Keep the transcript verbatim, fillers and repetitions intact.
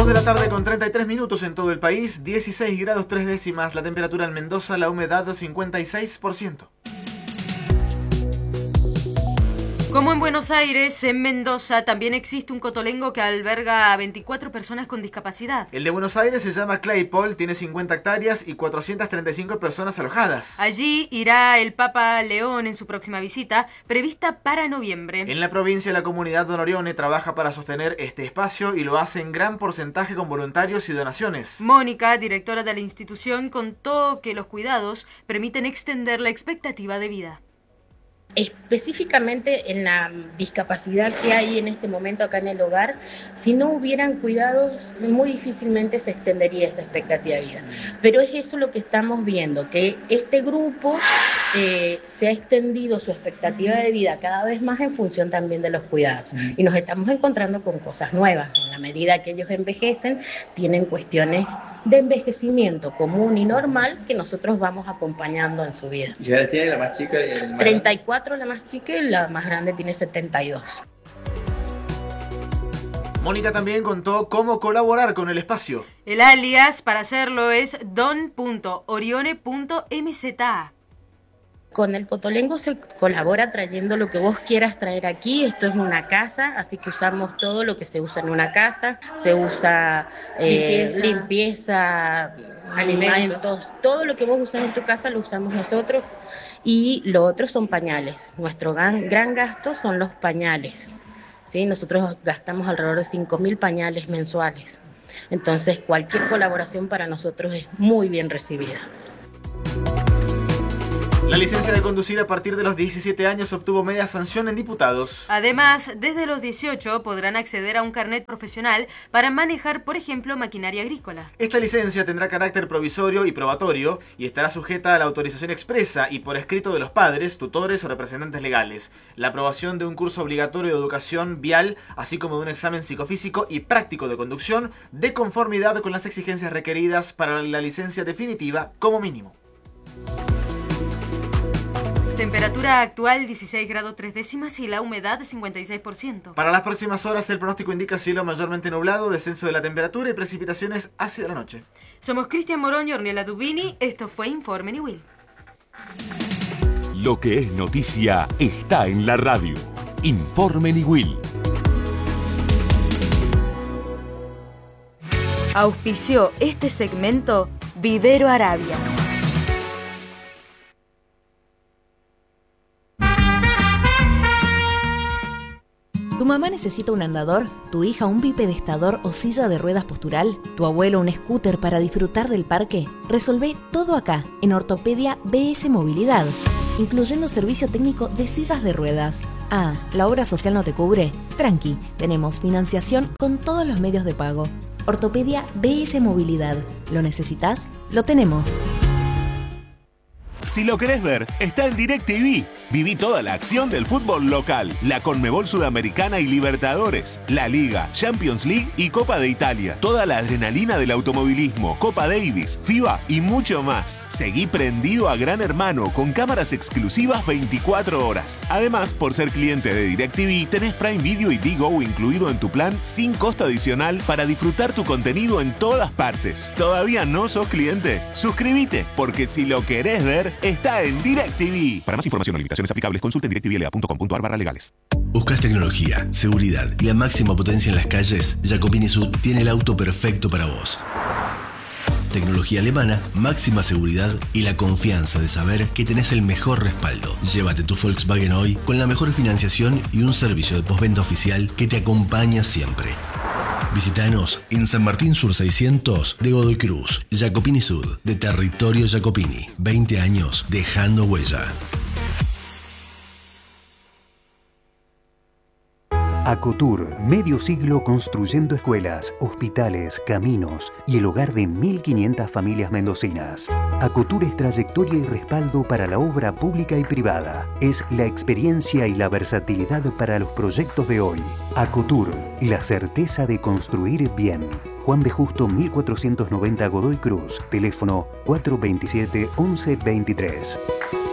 dos de la tarde con treinta y tres minutos en todo el país, dieciséis grados tres décimas, la temperatura en Mendoza, la humedad cincuenta y seis por ciento. Como en Buenos Aires, en Mendoza también existe un cotolengo que alberga a veinticuatro personas con discapacidad. El de Buenos Aires se llama Claypole, tiene cincuenta hectáreas y cuatrocientas treinta y cinco personas alojadas. Allí irá el Papa León en su próxima visita, prevista para noviembre. En la provincia, la comunidad Don Orione trabaja para sostener este espacio y lo hace en gran porcentaje con voluntarios y donaciones. Mónica, directora de la institución, contó que los cuidados permiten extender la expectativa de vida. Específicamente en la discapacidad que hay en este momento acá en el hogar, si no hubieran cuidados, muy difícilmente se extendería esa expectativa de vida. Pero es eso lo que estamos viendo, que este grupo eh, se ha extendido su expectativa de vida cada vez más en función también de los cuidados. Y nos estamos encontrando con cosas nuevas. En la medida que ellos envejecen, tienen cuestiones de envejecimiento común y normal que nosotros vamos acompañando en su vida. ¿Y ahora tiene la más chica y el más treinta y cuatro la más chica y la más grande tiene setenta y dos. Mónica también contó cómo colaborar con el espacio. El alias para hacerlo es don punto orione punto m z a. Con el Cotolengo se colabora trayendo lo que vos quieras traer aquí. Esto es una casa, así que usamos todo lo que se usa en una casa. Se usa eh, limpieza, limpieza alimentos. alimentos, todo lo que vos usas en tu casa lo usamos nosotros. Y lo otro son pañales. Nuestro gran, gran gasto son los pañales, ¿sí? Nosotros gastamos alrededor de cinco mil pañales mensuales. Entonces cualquier colaboración para nosotros es muy bien recibida. La licencia de conducir a partir de los diecisiete años obtuvo media sanción en diputados. Además, desde los dieciocho podrán acceder a un carnet profesional para manejar, por ejemplo, maquinaria agrícola. Esta licencia tendrá carácter provisorio y probatorio y estará sujeta a la autorización expresa y por escrito de los padres, tutores o representantes legales, la aprobación de un curso obligatorio de educación vial, así como de un examen psicofísico y práctico de conducción de conformidad con las exigencias requeridas para la licencia definitiva como mínimo. Temperatura actual dieciséis grados tres décimas y la humedad cincuenta y seis por ciento. Para las próximas horas el pronóstico indica cielo mayormente nublado, descenso de la temperatura y precipitaciones hacia la noche. Somos Cristian Morón y Ornella Dubini. Esto fue Informe Niwil. Lo que es noticia está en la radio. Informe Niwil. Auspició este segmento Vivero Arabia. ¿Tu mamá necesita un andador? ¿Tu hija un bipedestador o silla de ruedas postural? ¿Tu abuelo un scooter para disfrutar del parque? Resolvé todo acá, en Ortopedia B S Movilidad, incluyendo servicio técnico de sillas de ruedas. Ah, ¿la obra social no te cubre? Tranqui, tenemos financiación con todos los medios de pago. Ortopedia B S Movilidad. ¿Lo necesitas? Lo tenemos. Si lo querés ver, está en DirecTV. Viví toda la acción del fútbol local, la Conmebol Sudamericana y Libertadores, la Liga, Champions League y Copa de Italia. Toda la adrenalina del automovilismo, Copa Davis, FIBA y mucho más. Seguí prendido a Gran Hermano con cámaras exclusivas veinticuatro horas. Además, por ser cliente de DirecTV, tenés Prime Video y Digo incluido en tu plan sin costo adicional para disfrutar tu contenido en todas partes. ¿Todavía no sos cliente? Suscríbete, porque si lo querés ver, está en DirecTV. Para más información o limitaciones aplicables, consulte directvla punto com punto ar barra legales. ¿Buscas tecnología, seguridad y la máxima potencia en las calles? Jacopini Sud tiene el auto perfecto para vos. Tecnología alemana, máxima seguridad y la confianza de saber que tenés el mejor respaldo. Llévate tu Volkswagen hoy con la mejor financiación y un servicio de postventa oficial que te acompaña siempre. Visítanos en San Martín Sur seiscientos de Godoy Cruz. Jacopini Sud, de Territorio Jacopini. veinte años dejando huella. Acotur, medio siglo construyendo escuelas, hospitales, caminos y el hogar de mil quinientas familias mendocinas. Acotur es trayectoria y respaldo para la obra pública y privada. Es la experiencia y la versatilidad para los proyectos de hoy. Acotur, la certeza de construir bien. Juan B. Justo mil cuatrocientos noventa Godoy Cruz. Teléfono cuatro veintisiete once veintitrés.